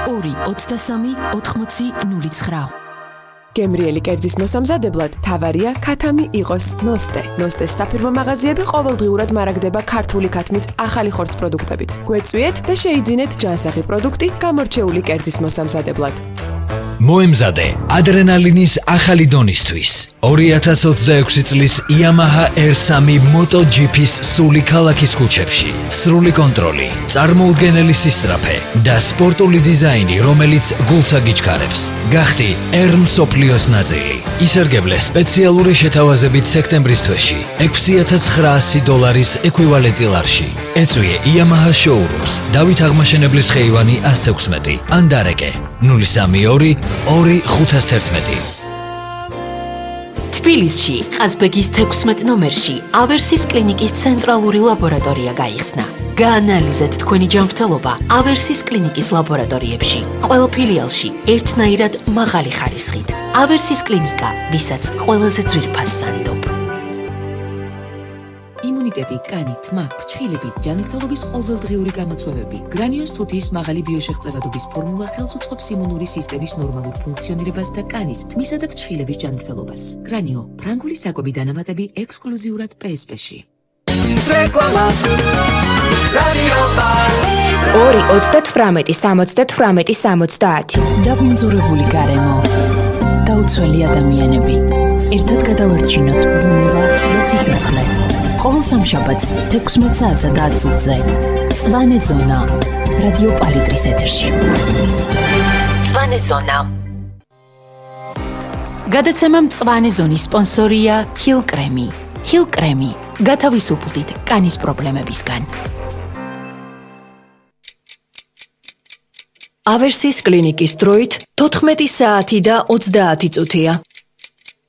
2-23-80-09. გემრიელი კერძის მოსამზადებლად თავარია ქათამი იყოს ნოსტე. ნოსტეს საფირმო მაღაზიები ყოველდღიურად მარაგდება ქართული ქათმის ახალი ხორცს პროდუქტებით. გვეწვიეთ და შეიძინეთ ჯანსაღი პროდუქტი გამორჩეული კერძის მოსამზადებლად. მოემზადე ადრენალინის ახალი დონისთვის 2026 წლის Yamaha R3 MotoGP-ს სული ქალაქის ქუჩებში. სრული კონტროლი, წარმოუდგენელი სისწრაფე და სპორტული დიზაინი, რომელიც გულს აგიჩქარებს. გახდი R მსოფლიოს ნაწილი. ისარგებლე სპეციალური შეთავაზებით სექტემბრის თვეში $6,900 ეკვივალენტი ლარში. ეწვიე Yamaha showrooms, დავით აღმაშენებლის ხეივანი 116 ან დარეკე 032 2-511. თბილისში, ყაზბეგის 16 ნომერში, ავერსის კლინიკის ცენტრალური ლაბორატორია გაიხსნა. გაანალიზეთ თქვენი ჯანმრთელობა ავერსის კლინიკის ლაბორატორიებში. ყველა ფილიალში ერთნაირად მაღალი ხარისხით. ავერსის კლინიკა, ვისაც ყველაზე ძვირფას სანდობ. იმუნიტეტი, კანი, თმა, ფრჩხილები, ჯანმრთელობის ყოველდღიური გამოწვევები. გრანიოს თუთიის მაღალი ბიოშეღწევადობის ფორმულა ხელს უწყობს იმუნური სისტემის ნორმალურ ფუნქციონირებას და კანის, თმისა და ფრჩხილების ჯანმრთელობას. გრანიო, ფრანგული საკვები დანამატები ექსკლუზიურად PSP-ში. რეკლამა. რადიო ბარ. 2-38-70-70. დაგვიმძურებული გარემო. დაუცველი ადამიანები. ერთად გადავარჩინოთ ბუნება და სიცოცხლე. ყოველ სამშაბათს 16 საათსა და 10 წუთზე. მწვანე ზონა. რადიო პალიტრის ეთერში. მწვანე ზონა. გადაცემა მწვანე ზონის სპონსორია Hill კრემი. Hill კრემი. გათავისუფლდით კანის პრობლემებისგან. ავერსის კლინიკის დროით 14 საათი და 30 წუთია.